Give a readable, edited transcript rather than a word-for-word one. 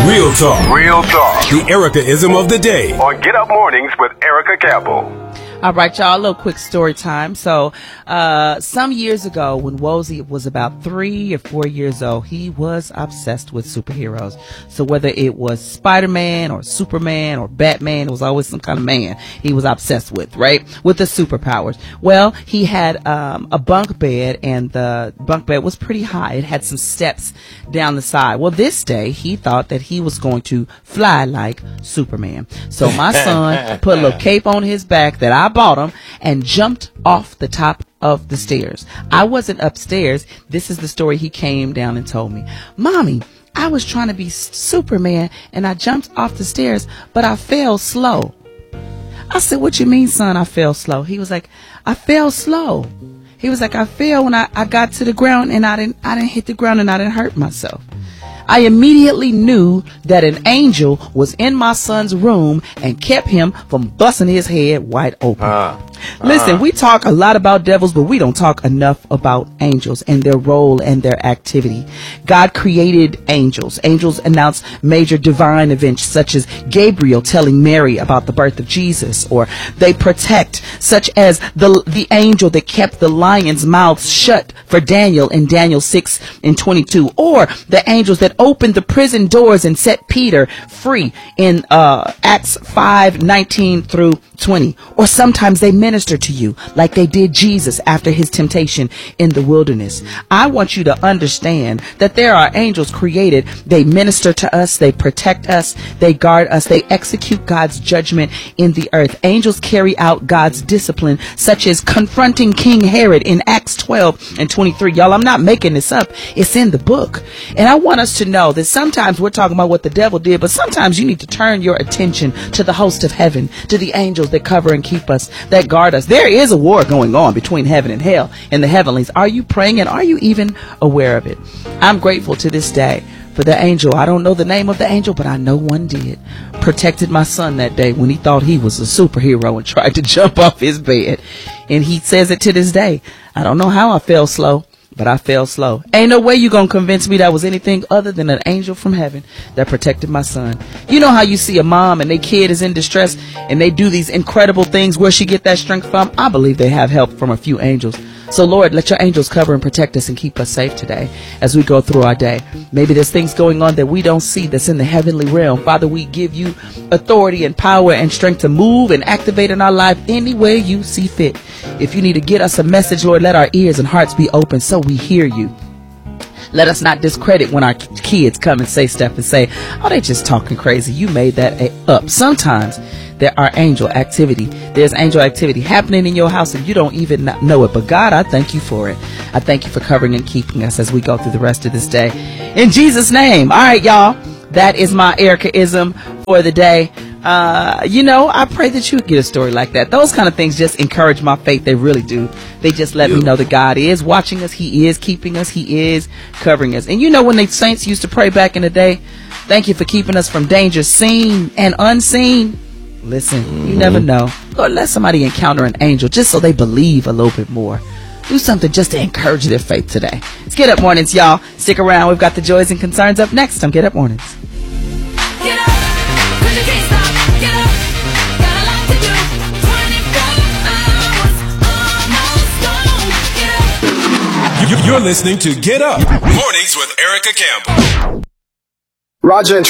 Real talk. Real talk. The Erica-ism of the day. On Get Up Mornings with Erica Campbell. All right, y'all, a little quick story time. So, some years ago when Wozie was about 3 or 4 years old, he was obsessed with superheroes. So whether it was Spider-Man or Superman or Batman, it was always some kind of man he was obsessed with, right? With the superpowers. Well, he had, a bunk bed, and the bunk bed was pretty high. It had some steps down the side. Well, this day he thought that he was going to fly like Superman. So my son put a little cape on his back that I bought him and jumped off the top of the stairs. I wasn't upstairs. This is the story he came down and told me. Mommy, I was trying to be Superman and I jumped off the stairs, but I fell slow. I said, what you mean, son? I fell slow. He was like, I fell slow. He was like, I fell when I got to the ground and I didn't hit the ground and I didn't hurt myself. I immediately knew that an angel was in my son's room and kept him from busting his head wide open. Listen, we talk a lot about devils, but we don't talk enough about angels and their role and their activity. God created angels. Angels announce major divine events such as Gabriel telling Mary about the birth of Jesus, or they protect, such as the angel that kept the lion's mouth shut for Daniel in Daniel 6:22, or the angels that opened the prison doors and set Peter free in Acts 5:19 through 20. Or sometimes they minister to you like they did Jesus after his temptation in the wilderness. I want you to understand that there are angels created. They minister to us, they protect us, they guard us, they execute God's judgment in the earth. Angels carry out God's discipline, such as confronting King Herod in Acts 12:23. Y'all, I'm not making this up. It's in the book. And I want us to know that sometimes we're talking about what the devil did, but sometimes you need to turn your attention to the host of heaven, to the angels that cover and keep us, that guard us. There is a war going on between heaven and hell in the heavenlies. Are you praying, and are you even aware of it? I'm grateful to this day for the angel. I don't know the name of the angel, but I know one did. Protected my son that day when he thought he was a superhero and tried to jump off his bed. And he says it to this day. I don't know how I fell slow, but I fell slow. Ain't no way you gonna convince me that was anything other than an angel from heaven that protected my son. You know how you see a mom and their kid is in distress and they do these incredible things. Where she get that strength from? I believe they have help from a few angels. So Lord, let your angels cover and protect us and keep us safe today as we go through our day. Maybe there's things going on that we don't see that's in the heavenly realm. Father, we give you authority and power and strength to move and activate in our life any way you see fit. If you need to get us a message, Lord, let our ears and hearts be open so we hear you. Let us not discredit when our kids come and say stuff and say, oh, they just talking crazy. You made that up. Sometimes there are angel activity. There's angel activity happening in your house and you don't even know it. But God, I thank you for it. I thank you for covering and keeping us as we go through the rest of this day. In Jesus' name. All right, y'all. That is my Erica-ism for the day. I pray that you get a story like that. Those kind of things just encourage my faith. They really do. They just let me know that God is watching us. He is keeping us. He is covering us. And when the saints used to pray back in the day, thank you for keeping us from danger seen and unseen. Listen, you never know. Lord, let somebody encounter an angel just so they believe a little bit more. Do something just to encourage their faith today. It's Get Up Mornings, y'all. Stick around. We've got the joys and concerns up next on Get Up Mornings. Get up, 'cause you can't stop. Get up, got a lot to do. 24 hours almost gone. Get up. You're listening to Get Up Mornings with Erica Campbell. Roger and